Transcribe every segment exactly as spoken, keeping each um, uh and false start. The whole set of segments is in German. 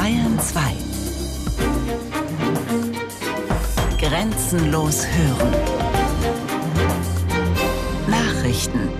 Bayern zwei. Grenzenlos hören. Nachrichten.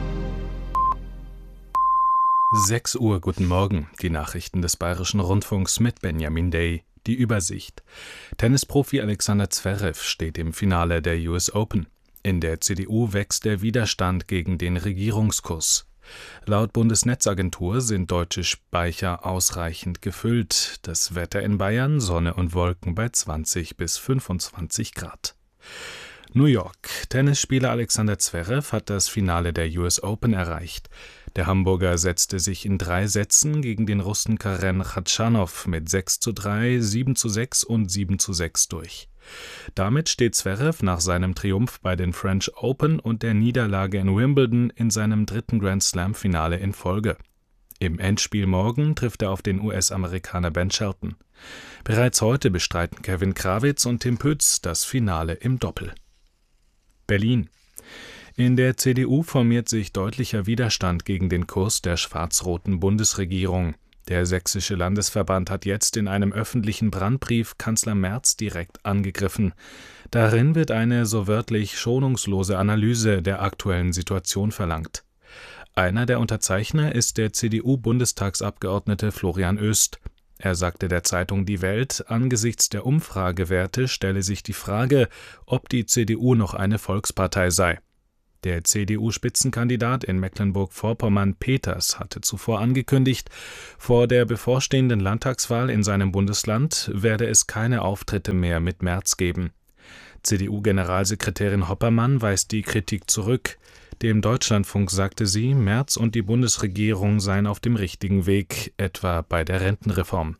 sechs Uhr, guten Morgen. Die Nachrichten des Bayerischen Rundfunks mit Benjamin Day. Die Übersicht. Tennisprofi Alexander Zverev steht im Finale der U S Open. In der C D U wächst der Widerstand gegen den Regierungskurs. Laut Bundesnetzagentur sind deutsche Speicher ausreichend gefüllt. Das Wetter in Bayern, Sonne und Wolken bei zwanzig bis fünfundzwanzig Grad. New York. Tennisspieler Alexander Zverev hat das Finale der U S Open erreicht. Der Hamburger setzte sich in drei Sätzen gegen den Russen Karen Khachanov mit sechs zu drei, sieben zu sechs und sieben zu sechs durch. Damit steht Zverev nach seinem Triumph bei den French Open und der Niederlage in Wimbledon in seinem dritten Grand-Slam-Finale in Folge. Im Endspiel morgen trifft er auf den U S-Amerikaner Ben Shelton. Bereits heute bestreiten Kevin Krawitz und Tim Pütz das Finale im Doppel. Berlin. In der C D U formiert sich deutlicher Widerstand gegen den Kurs der schwarz-roten Bundesregierung. Der sächsische Landesverband hat jetzt in einem öffentlichen Brandbrief Kanzler Merz direkt angegriffen. Darin wird eine so wörtlich schonungslose Analyse der aktuellen Situation verlangt. Einer der Unterzeichner ist der C D U-Bundestagsabgeordnete Florian Oest. Er sagte der Zeitung Die Welt, angesichts der Umfragewerte stelle sich die Frage, ob die C D U noch eine Volkspartei sei. Der C D U-Spitzenkandidat in Mecklenburg-Vorpommern Peters hatte zuvor angekündigt, vor der bevorstehenden Landtagswahl in seinem Bundesland werde es keine Auftritte mehr mit Merz geben. C D U-Generalsekretärin Hoppermann weist die Kritik zurück. Dem Deutschlandfunk sagte sie, Merz und die Bundesregierung seien auf dem richtigen Weg, etwa bei der Rentenreform.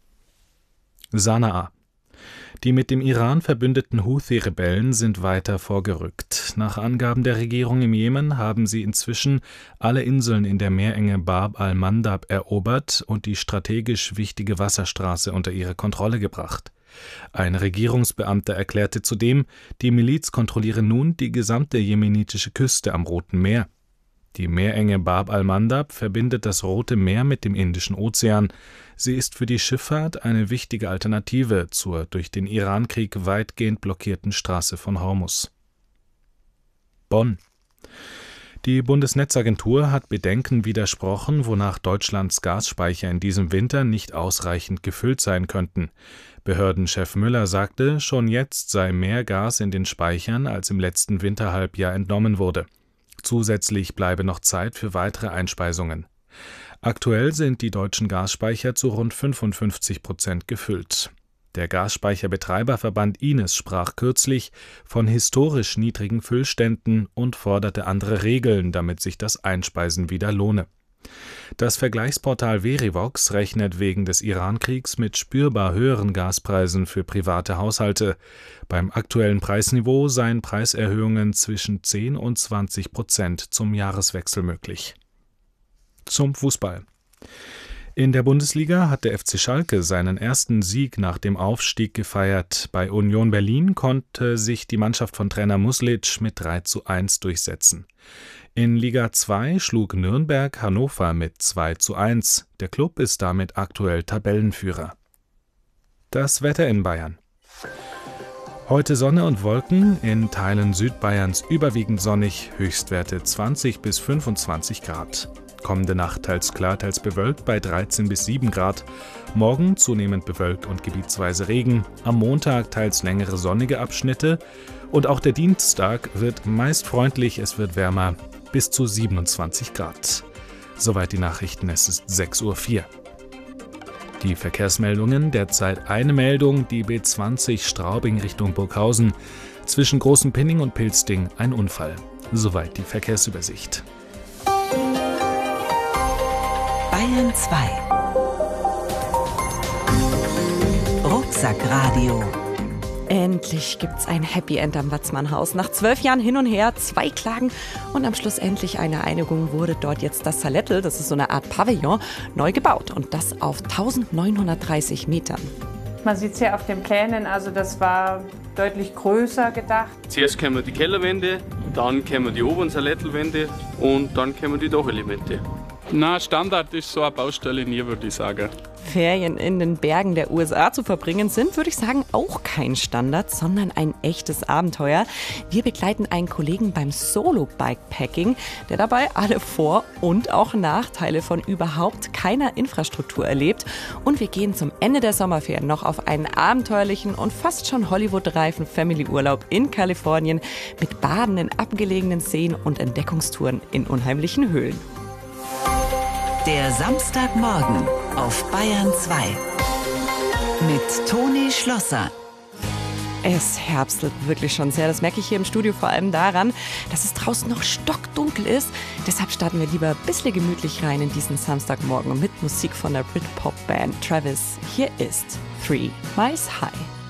Sanaa. Die mit dem Iran verbündeten Houthi-Rebellen sind weiter vorgerückt. Nach Angaben der Regierung im Jemen haben sie inzwischen alle Inseln in der Meerenge Bab al-Mandab erobert und die strategisch wichtige Wasserstraße unter ihre Kontrolle gebracht. Ein Regierungsbeamter erklärte zudem, die Miliz kontrolliere nun die gesamte jemenitische Küste am Roten Meer. Die Meerenge Bab al-Mandab verbindet das Rote Meer mit dem Indischen Ozean. Sie ist für die Schifffahrt eine wichtige Alternative zur durch den Irankrieg weitgehend blockierten Straße von Hormuz. Bonn. Die Bundesnetzagentur hat Bedenken widersprochen, wonach Deutschlands Gasspeicher in diesem Winter nicht ausreichend gefüllt sein könnten. Behördenchef Müller sagte, schon jetzt sei mehr Gas in den Speichern, als im letzten Winterhalbjahr entnommen wurde. Zusätzlich bleibe noch Zeit für weitere Einspeisungen. Aktuell sind die deutschen Gasspeicher zu rund fünfundfünfzig Prozent gefüllt. Der Gasspeicherbetreiberverband I N E S sprach kürzlich von historisch niedrigen Füllständen und forderte andere Regeln, damit sich das Einspeisen wieder lohne. Das Vergleichsportal Verivox rechnet wegen des Irankriegs mit spürbar höheren Gaspreisen für private Haushalte. Beim aktuellen Preisniveau seien Preiserhöhungen zwischen zehn und zwanzig Prozent zum Jahreswechsel möglich. Zum Fußball. In der Bundesliga hat der F C Schalke seinen ersten Sieg nach dem Aufstieg gefeiert. Bei Union Berlin konnte sich die Mannschaft von Trainer Muslic mit drei zu eins durchsetzen. In Liga zwei schlug Nürnberg Hannover mit zwei zu eins. Der Klub ist damit aktuell Tabellenführer. Das Wetter in Bayern. Heute Sonne und Wolken, in Teilen Südbayerns überwiegend sonnig, Höchstwerte zwanzig bis fünfundzwanzig Grad. Kommende Nacht teils klar, teils bewölkt bei dreizehn bis sieben Grad. Morgen zunehmend bewölkt und gebietsweise Regen. Am Montag teils längere sonnige Abschnitte. Und auch der Dienstag wird meist freundlich, es wird wärmer, bis zu siebenundzwanzig Grad. Soweit die Nachrichten, es ist sechs Uhr vier. Die Verkehrsmeldungen, derzeit eine Meldung, die B zwanzig Straubing Richtung Burghausen. Zwischen Großem Pinning und Pilsting ein Unfall. Soweit die Verkehrsübersicht. Bayern zwei. Rucksackradio. Endlich gibt's ein Happy End am Watzmannhaus. Nach zwölf Jahren hin und her, zwei Klagen und am Schluss endlich eine Einigung wurde dort jetzt das Salettel, das ist so eine Art Pavillon, neu gebaut und das auf eintausendneunhundertdreißig Metern. Man sieht es ja auf den Plänen, also das war deutlich größer gedacht. Zuerst kommen die Kellerwände, dann kommen die oberen Salettelwände und dann kommen die Dachelemente. Na, Standard ist so eine Baustelle nie, würde ich sagen. Ferien in den Bergen der U S A zu verbringen, sind, würde ich sagen, auch kein Standard, sondern ein echtes Abenteuer. Wir begleiten einen Kollegen beim Solo-Bikepacking, der dabei alle Vor- und auch Nachteile von überhaupt keiner Infrastruktur erlebt. Und wir gehen zum Ende der Sommerferien noch auf einen abenteuerlichen und fast schon Hollywood-reifen Family-Urlaub in Kalifornien mit Baden in abgelegenen Seen und Entdeckungstouren in unheimlichen Höhlen. Der Samstagmorgen auf Bayern zwei mit Toni Schlosser. Es herbstelt wirklich schon sehr. Das merke ich hier im Studio vor allem daran, dass es draußen noch stockdunkel ist. Deshalb starten wir lieber ein bisschen gemütlich rein in diesen Samstagmorgen mit Musik von der Britpop-Band Travis. Hier ist Three Miles High.